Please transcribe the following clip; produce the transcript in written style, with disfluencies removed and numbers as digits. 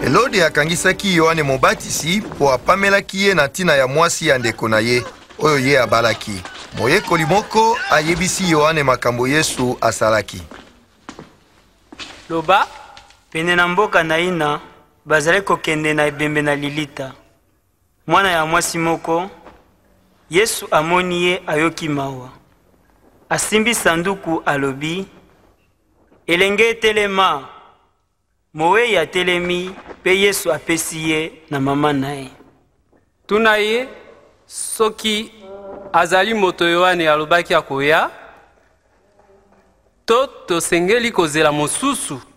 Elode akangisaki Yohane Mobatisi po apamelaki ye na ntina ya mwasi ya ndeko na ye oyo ye abalaki. Moyekoli moko ayebisi Yohane makambo Yesu asalaki. Loba pene na mboka na ina bazali kokende na ebembe na lilita. Mwana ya mwasi moko Yesu amoni ye ayoki mawa. Asimbi sanduku alobi, elenge telema. Mowe ya telemi pe Yesu apesi ye na mama nae. Tuna ye soki azali moto Yohane alobaki akoya, to tosengeli kozela mosusu